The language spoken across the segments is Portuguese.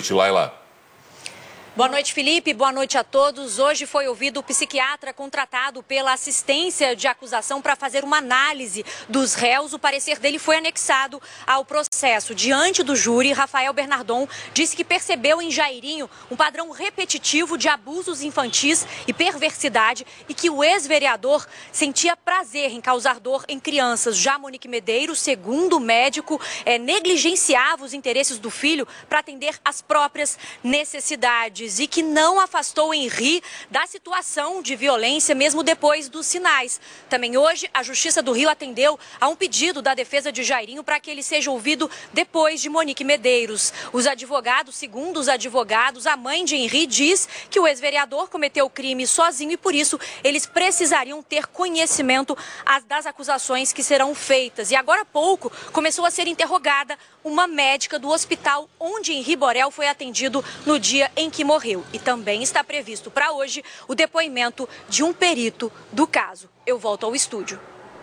noite, Laila. Boa noite, Felipe. Boa noite a todos. Hoje foi ouvido o psiquiatra contratado pela assistência de acusação para fazer uma análise dos réus. O parecer dele foi anexado ao processo. Diante do júri, Rafael Bernardon disse que percebeu em Jairinho um padrão repetitivo de abusos infantis e perversidade e que o ex-vereador sentia prazer em causar dor em crianças. Já Monique Medeiros, segundo o médico, negligenciava os interesses do filho para atender às próprias necessidades e que não afastou Henri da situação de violência mesmo depois dos sinais. Também hoje, a Justiça do Rio atendeu a um pedido da defesa de Jairinho para que ele seja ouvido depois de Monique Medeiros. Segundo os advogados, a mãe de Henri diz que o ex-vereador cometeu o crime sozinho e por isso eles precisariam ter conhecimento das acusações que serão feitas. E agora há pouco começou a ser interrogada uma médica do hospital onde Henri Borel foi atendido no dia em que morreu. E também está previsto para hoje o depoimento de um perito do caso. Eu volto ao estúdio.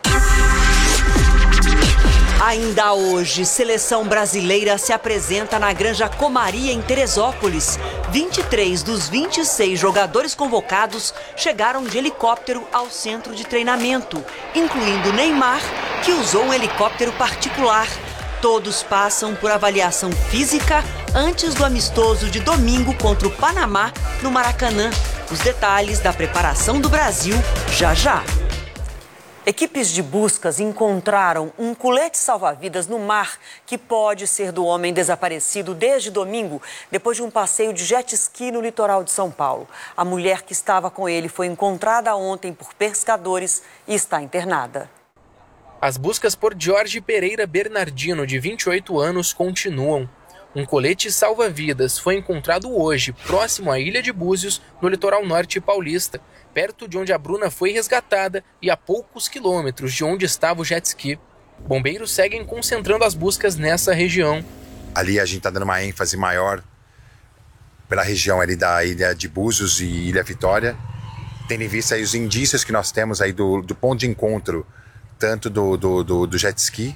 Ainda hoje, seleção brasileira se apresenta na Granja Comaria, em Teresópolis. 23 dos 26 jogadores convocados chegaram de helicóptero ao centro de treinamento, incluindo Neymar, que usou um helicóptero particular. Todos passam por avaliação física antes do amistoso de domingo contra o Panamá, no Maracanã. Os detalhes da preparação do Brasil já já. Equipes de buscas encontraram um colete salva-vidas no mar que pode ser do homem desaparecido desde domingo, depois de um passeio de jet ski no litoral de São Paulo. A mulher que estava com ele foi encontrada ontem por pescadores e está internada. As buscas por Jorge Pereira Bernardino, de 28 anos, continuam. Um colete salva-vidas foi encontrado hoje, próximo à Ilha de Búzios, no litoral norte paulista, perto de onde a Bruna foi resgatada e a poucos quilômetros de onde estava o jet ski. Bombeiros seguem concentrando as buscas nessa região. Ali a gente está dando uma ênfase maior pela região ali da Ilha de Búzios e Ilha Vitória, tendo em vista aí os indícios que nós temos aí do ponto de encontro, tanto do jet ski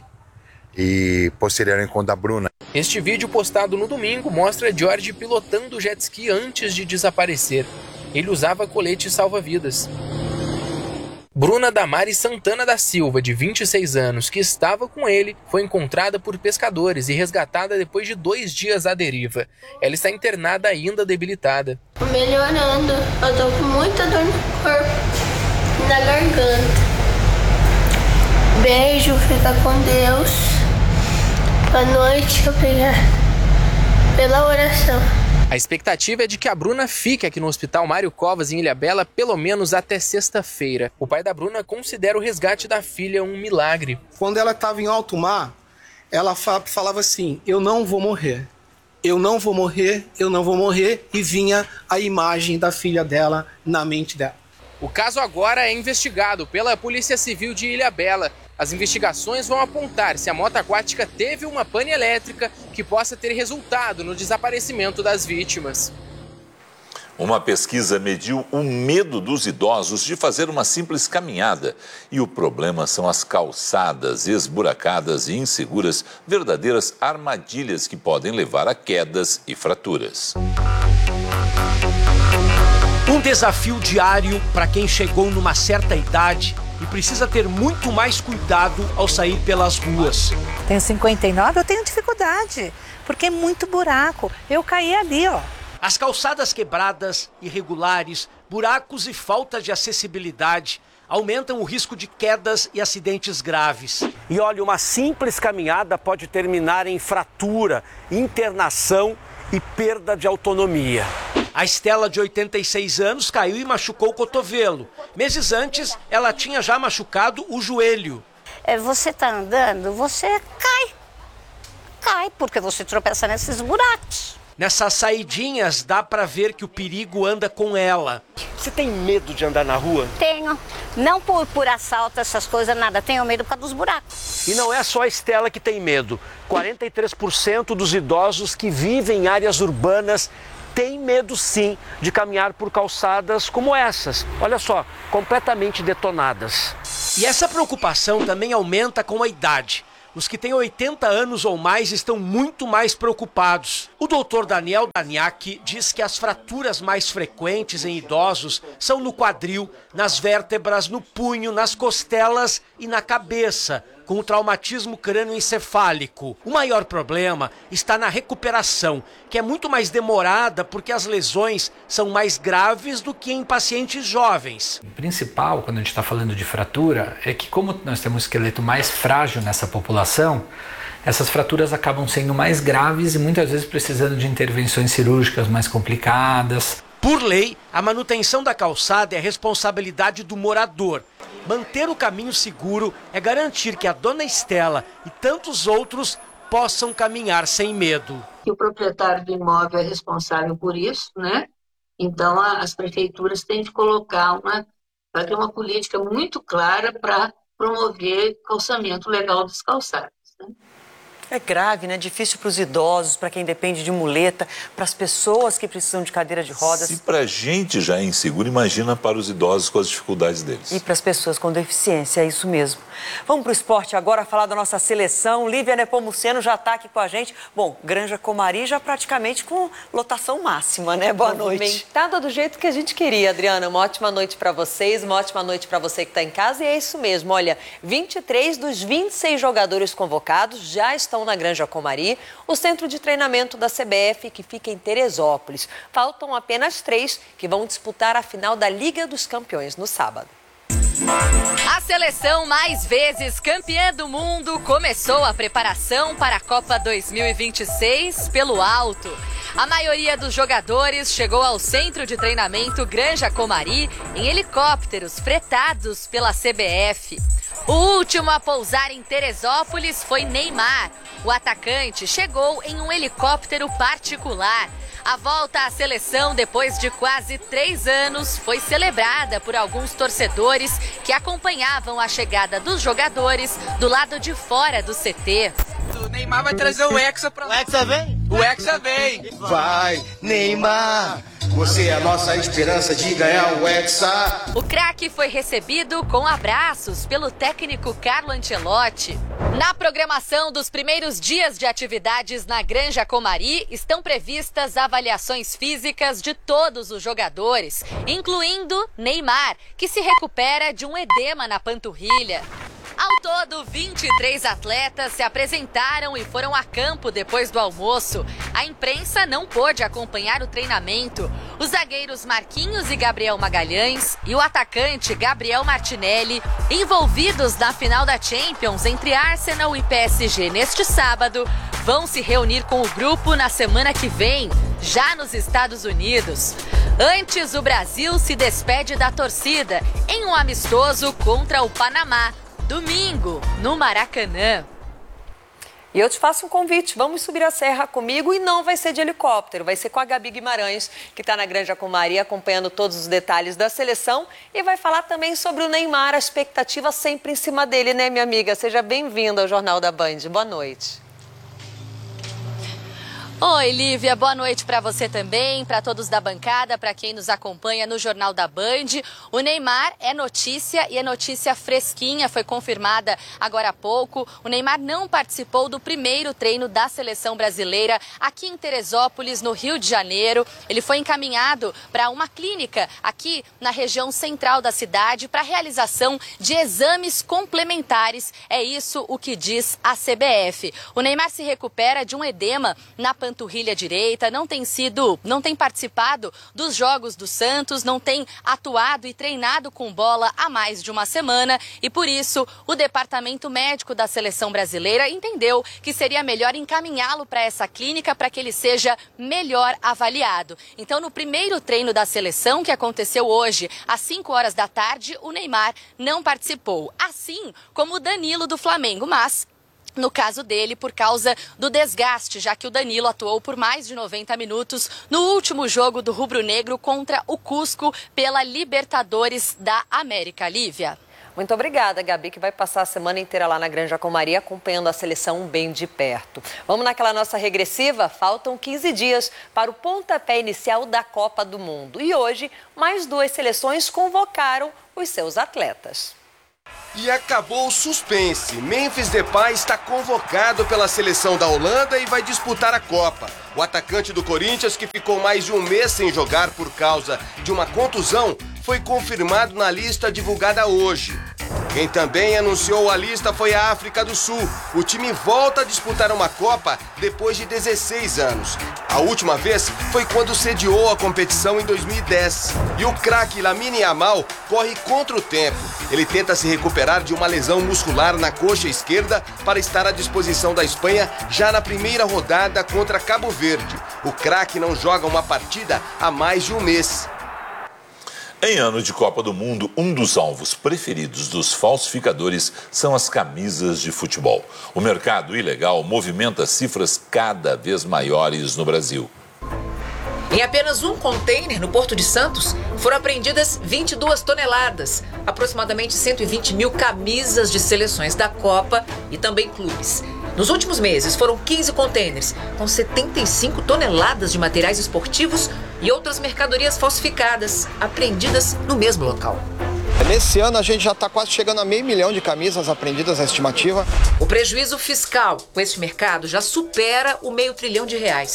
e posterior ao encontro da Bruna. Este vídeo postado no domingo mostra Jorge pilotando o jet ski antes de desaparecer. Ele usava colete salva-vidas. Bruna Damari Santana da Silva, de 26 anos, que estava com ele, foi encontrada por pescadores e resgatada depois de 2 dias à deriva. Ela está internada ainda debilitada. Melhorando, eu tô com muita dor no corpo, na garganta. Beijo, fica com Deus. Boa noite, obrigada pela oração. A expectativa é de que a Bruna fique aqui no Hospital Mário Covas, em Ilhabela, pelo menos até sexta-feira. O pai da Bruna considera o resgate da filha um milagre. Quando ela estava em alto mar, ela falava assim: eu não vou morrer, eu não vou morrer, eu não vou morrer, e vinha a imagem da filha dela na mente dela. O caso agora é investigado pela Polícia Civil de Ilhabela. As investigações vão apontar se a moto aquática teve uma pane elétrica que possa ter resultado no desaparecimento das vítimas. Uma pesquisa mediu o medo dos idosos de fazer uma simples caminhada. E o problema são as calçadas esburacadas e inseguras, verdadeiras armadilhas que podem levar a quedas e fraturas. Um desafio diário para quem chegou numa certa idade e precisa ter muito mais cuidado ao sair pelas ruas. Tenho 59, eu tenho dificuldade, porque é muito buraco. Eu caí ali, ó. As calçadas quebradas, irregulares, buracos e falta de acessibilidade aumentam o risco de quedas e acidentes graves. E olha, uma simples caminhada pode terminar em fratura, internação e perda de autonomia. A Estela, de 86 anos, caiu e machucou o cotovelo. Meses antes, ela tinha já machucado o joelho. Você está andando, você cai, porque você tropeça nesses buracos. Nessas saidinhas, dá para ver que o perigo anda com ela. Você tem medo de andar na rua? Tenho. Não por assalto, essas coisas, nada. Tenho medo por causa dos buracos. E não é só a Estela que tem medo. 43% dos idosos que vivem em áreas urbanas têm medo, sim, de caminhar por calçadas como essas. Olha só, completamente detonadas. E essa preocupação também aumenta com a idade. os que têm 80 anos ou mais estão muito mais preocupados. O doutor Daniel Daniak diz que as fraturas mais frequentes em idosos são no quadril, nas vértebras, no punho, nas costelas e na cabeça, com o traumatismo crânioencefálico. O maior problema está na recuperação, que é muito mais demorada porque as lesões são mais graves do que em pacientes jovens. O principal, quando a gente está falando de fratura, é que como nós temos um esqueleto mais frágil nessa população, essas fraturas acabam sendo mais graves e muitas vezes precisando de intervenções cirúrgicas mais complicadas. Por lei, a manutenção da calçada é responsabilidade do morador. Manter o caminho seguro é garantir que a dona Estela e tantos outros possam caminhar sem medo. O proprietário do imóvel é responsável por isso, né? Então as prefeituras têm de colocar vai ter uma política muito clara para promover calçamento legal dos calçados, né? É grave, né? Difícil para os idosos, para quem depende de muleta, para as pessoas que precisam de cadeira de rodas. Se para a gente já é inseguro, imagina para os idosos com as dificuldades deles. E para as pessoas com deficiência, é isso mesmo. Vamos para o esporte agora, falar da nossa seleção. Lívia Nepomuceno já está aqui com a gente. Bom, Granja Comari já praticamente com lotação máxima, né? Boa noite. Movimentada do jeito que a gente queria, Adriana. Uma ótima noite para vocês, uma ótima noite para você que está em casa. E é isso mesmo, olha, 23 dos 26 jogadores convocados já estão na Granja Comari, o centro de treinamento da CBF que fica em Teresópolis. Faltam apenas 3 que vão disputar a final da Liga dos Campeões no sábado. A seleção mais vezes campeã do mundo começou a preparação para a Copa 2026 pelo alto. A maioria dos jogadores chegou ao centro de treinamento Granja Comari em helicópteros fretados pela CBF. O último a pousar em Teresópolis foi Neymar. O atacante chegou em um helicóptero particular. A volta à seleção, depois de quase 3 anos, foi celebrada por alguns torcedores que acompanhavam a chegada dos jogadores do lado de fora do CT. O Neymar vai trazer o Hexa pra lá. O Hexa vem? O Hexa vem. Vai, Neymar! Você é a nossa esperança de ganhar o Hexa. O craque foi recebido com abraços pelo técnico Carlo Ancelotti. Na programação dos primeiros dias de atividades na Granja Comari, estão previstas avaliações físicas de todos os jogadores, incluindo Neymar, que se recupera de um edema na panturrilha. Ao todo, 23 atletas se apresentaram e foram a campo depois do almoço. A imprensa não pôde acompanhar o treinamento. Os zagueiros Marquinhos e Gabriel Magalhães e o atacante Gabriel Martinelli, envolvidos na final da Champions entre Arsenal e PSG neste sábado, vão se reunir com o grupo na semana que vem, já nos Estados Unidos. Antes, o Brasil se despede da torcida em um amistoso contra o Panamá. Domingo, no Maracanã. E eu te faço um convite, vamos subir a serra comigo e não vai ser de helicóptero, vai ser com a Gabi Guimarães, que está na Granja Comari acompanhando todos os detalhes da seleção e vai falar também sobre o Neymar, a expectativa sempre em cima dele, né, minha amiga? Seja bem-vinda ao Jornal da Band. Boa noite. Oi, Lívia, boa noite para você também, para todos da bancada, para quem nos acompanha no Jornal da Band. O Neymar é notícia e é notícia fresquinha, foi confirmada agora há pouco. O Neymar não participou do primeiro treino da seleção brasileira aqui em Teresópolis, no Rio de Janeiro. Ele foi encaminhado para uma clínica aqui na região central da cidade para realização de exames complementares. É isso o que diz a CBF. O Neymar se recupera de um edema na panturrilha direita, não tem participado dos jogos do Santos, não tem atuado e treinado com bola há mais de uma semana e por isso o departamento médico da seleção brasileira entendeu que seria melhor encaminhá-lo para essa clínica para que ele seja melhor avaliado. Então, no primeiro treino da seleção, que aconteceu hoje às 5 horas da tarde, o Neymar não participou, assim como o Danilo do Flamengo, mas no caso dele, por causa do desgaste, já que o Danilo atuou por mais de 90 minutos no último jogo do rubro-negro contra o Cusco pela Libertadores da América. Lívia. Muito obrigada, Gabi, que vai passar a semana inteira lá na Granja Comari acompanhando a seleção bem de perto. Vamos naquela nossa regressiva? Faltam 15 dias para o pontapé inicial da Copa do Mundo. E hoje, mais 2 seleções convocaram os seus atletas. E acabou o suspense. Memphis Depay está convocado pela seleção da Holanda e vai disputar a Copa. O atacante do Corinthians, que ficou mais de um mês sem jogar por causa de uma contusão, foi confirmado na lista divulgada hoje. Quem também anunciou a lista foi a África do Sul. O time volta a disputar uma Copa depois de 16 anos. A última vez foi quando sediou a competição em 2010. E o craque Lamine Yamal corre contra o tempo. Ele tenta se recuperar de uma lesão muscular na coxa esquerda para estar à disposição da Espanha já na primeira rodada contra Cabo Verde. O craque não joga uma partida há mais de um mês. Em ano de Copa do Mundo, um dos alvos preferidos dos falsificadores são as camisas de futebol. O mercado ilegal movimenta cifras cada vez maiores no Brasil. Em apenas um container no Porto de Santos, foram apreendidas 22 toneladas, aproximadamente 120 mil camisas de seleções da Copa e também clubes. Nos últimos meses, foram 15 containers, com 75 toneladas de materiais esportivos e outras mercadorias falsificadas, apreendidas no mesmo local. Nesse ano, a gente já está quase chegando a 500 mil de camisas apreendidas, a estimativa. O prejuízo fiscal com este mercado já supera o R$500 bilhão,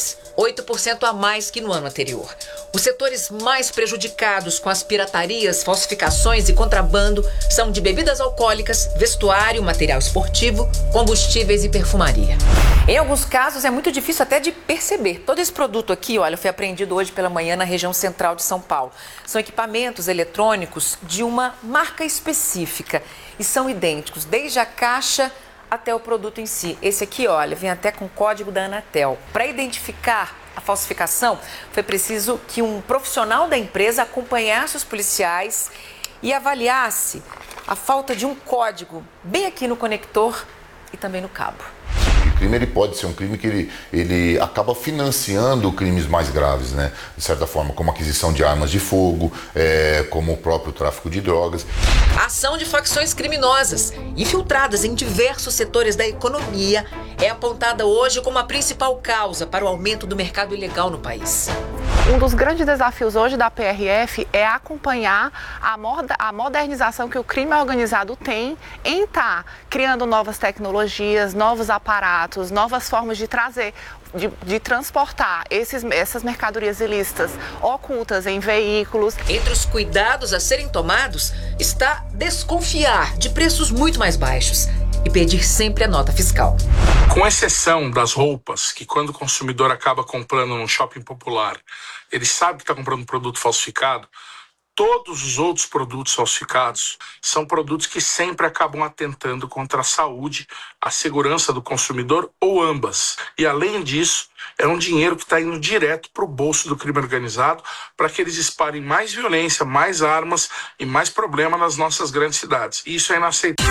8% a mais que no ano anterior. Os setores mais prejudicados com as piratarias, falsificações e contrabando são de bebidas alcoólicas, vestuário, material esportivo, combustíveis e perfumaria. Em alguns casos é muito difícil até de perceber. Todo esse produto aqui, olha, foi apreendido hoje pela manhã na região central de São Paulo. São equipamentos eletrônicos de uma marca específica e são idênticos, desde a caixa até o produto em si. Esse aqui, olha, vem até com o código da Anatel. Para identificar a falsificação, foi preciso que um profissional da empresa acompanhasse os policiais e avaliasse a falta de um código bem aqui no conector e também no cabo. O crime ele pode ser um crime que ele acaba financiando crimes mais graves, né? De certa forma, como aquisição de armas de fogo, como o próprio tráfico de drogas. A ação de facções criminosas, infiltradas em diversos setores da economia, é apontada hoje como a principal causa para o aumento do mercado ilegal no país. Um dos grandes desafios hoje da PRF é acompanhar a modernização que o crime organizado tem em estar criando novas tecnologias, novos aparatos, novas formas de trazer, de transportar essas mercadorias ilícitas ocultas em veículos. Entre os cuidados a serem tomados está desconfiar de preços muito mais baixos e pedir sempre a nota fiscal. Com exceção das roupas, que quando o consumidor acaba comprando num shopping popular, ele sabe que está comprando um produto falsificado, todos os outros produtos falsificados são produtos que sempre acabam atentando contra a saúde, a segurança do consumidor ou ambas. E além disso, é um dinheiro que está indo direto para o bolso do crime organizado para que eles espalhem mais violência, mais armas e mais problema nas nossas grandes cidades. E isso é inaceitável.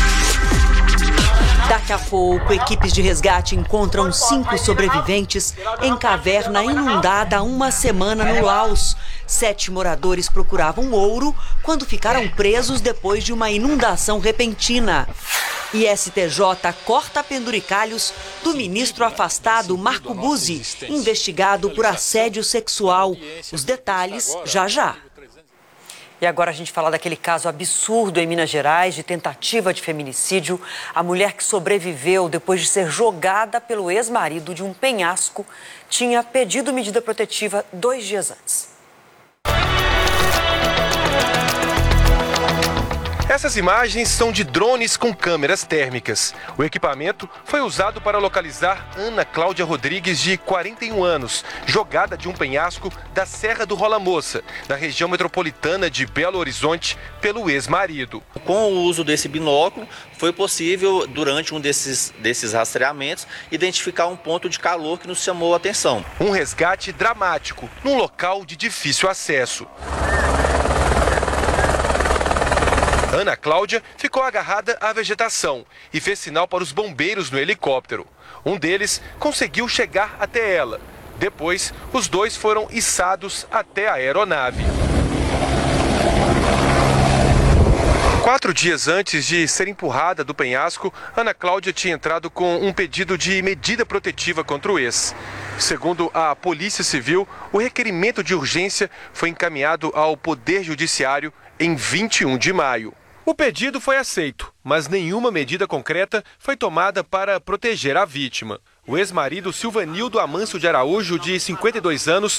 Daqui a pouco, equipes de resgate encontram 5 sobreviventes em caverna inundada há uma semana no Laos. 7 moradores procuravam ouro quando ficaram presos depois de uma inundação repentina. E STJ corta penduricalhos do ministro afastado Marco Buzzi, investigado por assédio sexual. Os detalhes já já. E agora a gente fala daquele caso absurdo em Minas Gerais de tentativa de feminicídio. A mulher que sobreviveu depois de ser jogada pelo ex-marido de um penhasco tinha pedido medida protetiva 2 dias antes. Essas imagens são de drones com câmeras térmicas. O equipamento foi usado para localizar Ana Cláudia Rodrigues, de 41 anos, jogada de um penhasco da Serra do Rola Moça, na região metropolitana de Belo Horizonte, pelo ex-marido. Com o uso desse binóculo, foi possível, durante um desses rastreamentos, identificar um ponto de calor que nos chamou a atenção. Um resgate dramático, num local de difícil acesso. Ana Cláudia ficou agarrada à vegetação e fez sinal para os bombeiros no helicóptero. Um deles conseguiu chegar até ela. Depois, os 2 foram içados até a aeronave. 4 dias antes de ser empurrada do penhasco, Ana Cláudia tinha entrado com um pedido de medida protetiva contra o ex. Segundo a Polícia Civil, o requerimento de urgência foi encaminhado ao Poder Judiciário em 21 de maio. O pedido foi aceito, mas nenhuma medida concreta foi tomada para proteger a vítima. O ex-marido Silvanildo Amâncio de Araújo, de 52 anos,